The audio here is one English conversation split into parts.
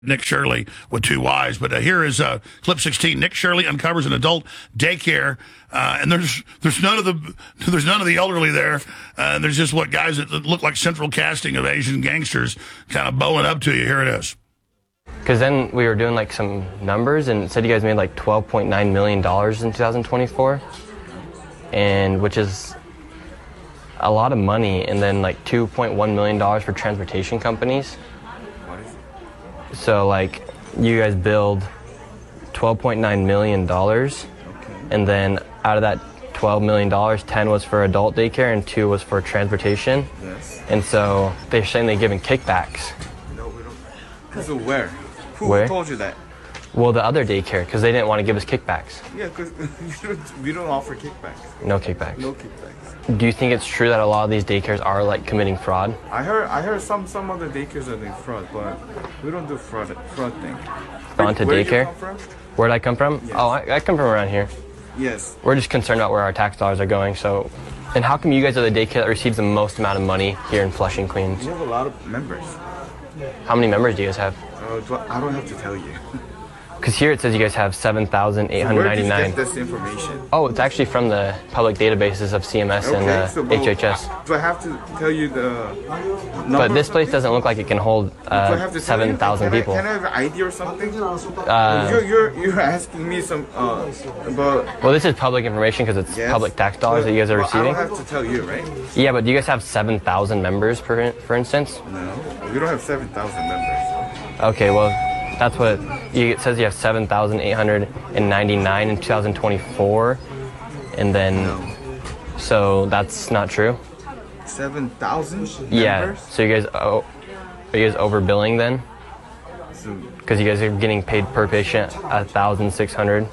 Nick Shirley with two Y's. But here is clip 16. Nick Shirley uncovers an adult daycare, and there's none of the elderly there. There's just guys that look like central casting of Asian gangsters kind of bowing up to you. Here it is. Because then we were doing like some numbers, and it said you guys made like $12.9 million in 2024, and which is a lot of money, and then like $2.1 million for transportation companies. So like you guys billed $12.9 million, and then out of that $12 million, 10 was for adult daycare and 2 was for transportation. Yes. And so they're saying they're giving kickbacks. No, we don't. So where? Where? Who told you that? Well, the other daycare, because they didn't want to give us kickbacks. Yeah, because we don't offer kickbacks. No kickbacks. No kickbacks. Do you think it's true that a lot of these daycares are like committing fraud? I heard some other daycares are doing fraud, but we don't do fraud thing. Fraud to Where daycare? Did you come from? Where'd I come from? Yes. Oh, I come from around here. Yes. We're just concerned about where our tax dollars are going. So, and how come you guys are the daycare that receives the most amount of money here in Flushing, Queens? We have a lot of members. How many members do you guys have? I don't have to tell you. Because here it says you guys have 7,899. Where did you get this information? Oh, it's actually from the public databases of CMS and HHS. Do I have to tell you the number? But this place doesn't look like it can hold 7,000 people. Can I have an ID or something? You're asking me some about. Well, this is public information because it's public tax dollars that you guys are receiving. I don't have to tell you, right? Yeah, but do you guys have 7,000 members, for instance? No, we don't have 7,000 members. Okay, well, that's what it says. You have 7,899 in 2024, and then so that's not true. 7,000 members? Yeah. So you guys are you guys overbilling then? Because you guys are getting paid per patient $1,600,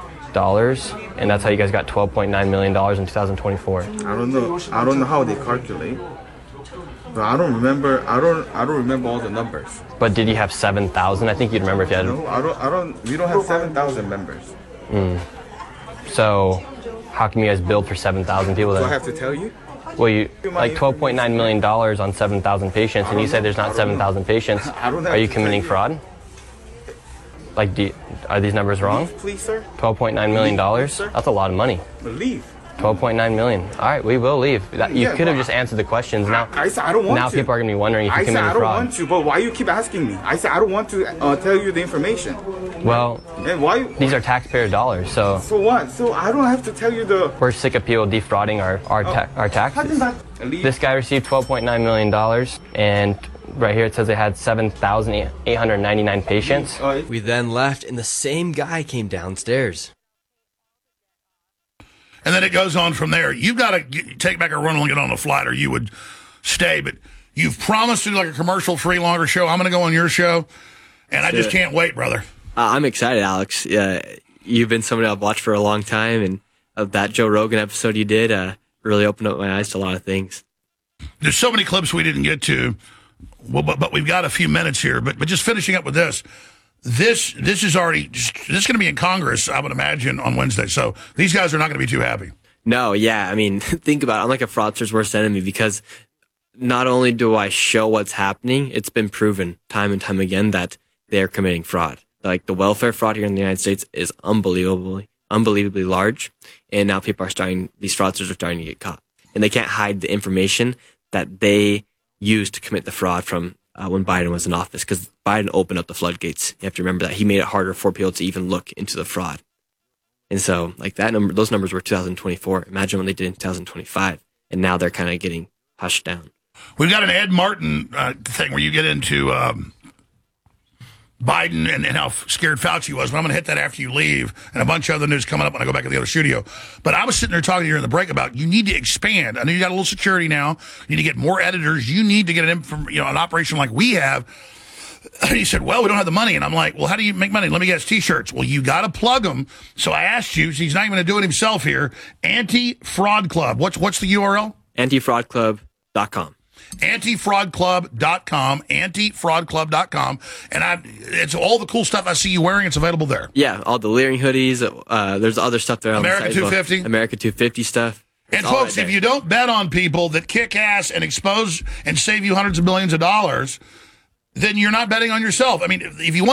and that's how you guys got $12.9 million in 2024. I don't know how they calculate. But I don't remember all the numbers. But did you have 7,000? I think you'd remember if you had. No, we don't have 7,000 members. So, how come you guys billed for 7,000 people then? Do I have to tell you? Well, you like $12.9 million on 7,000 patients, and you say there's not 7,000 patients. Are you committing fraud? Like, are these numbers wrong? Leave, please, sir. $12.9 million? Please, That's a lot of money. Leave. 12.9 million. All right, we will leave. You could have just answered the questions. Now, I said I don't want to. Now people are going to be wondering if you committed fraud. I said I don't want to, but why you keep asking me? I said I don't want to tell you the information. Well, and why? These are taxpayer dollars, so. So what? So I don't have to tell you the. We're sick of people defrauding our taxes. This guy received $12.9 million, and right here it says they had 7,899 patients. We then left, and the same guy came downstairs. And then it goes on from there. You've got to take back a run and get on the flight, or you would stay. But you've promised to do like a commercial-free longer show. I'm going to go on your show, and I just can't wait, brother. I'm excited, Alex. You've been somebody I've watched for a long time, and that Joe Rogan episode you did really opened up my eyes to a lot of things. There's so many clips we didn't get to, but we've got a few minutes here. But just finishing up with this. This is going to be in Congress, I would imagine, on Wednesday. So these guys are not going to be too happy. No, yeah. I mean, think about it. I'm like a fraudster's worst enemy because not only do I show what's happening, it's been proven time and time again that they're committing fraud. Like the welfare fraud here in the United States is unbelievably large. And now these fraudsters are starting to get caught. And they can't hide the information that they used to commit the fraud from when Biden was in office, because Biden opened up the floodgates. You have to remember that. He made it harder for people to even look into the fraud. And so, like those numbers were 2024. Imagine what they did in 2025. And now they're kind of getting hushed down. We've got an Ed Martin thing where you get into Biden and how scared Fauci was. But I'm going to hit that after you leave, and a bunch of other news coming up when I go back to the other studio. But I was sitting there talking to you in the break about you need to expand. I know you got a little security now. You need to get more editors. You need to get an operation like we have. And he said, well, we don't have the money. And I'm like, well, how do you make money? Let me guess, T-shirts. Well, you got to plug them. So I asked you, so he's not even going to do it himself here. Anti-Fraud Club. What's the URL? Antifraudclub.com. Antifraudclub.com, antifraudclub.com, and it's all the cool stuff I see you wearing. It's available there. Yeah, all the Leering hoodies. There's other stuff there on America the site. 250. America 250 stuff. And folks, if you don't bet on people that kick ass and expose and save you hundreds of millions of dollars, then you're not betting on yourself. I mean, if you want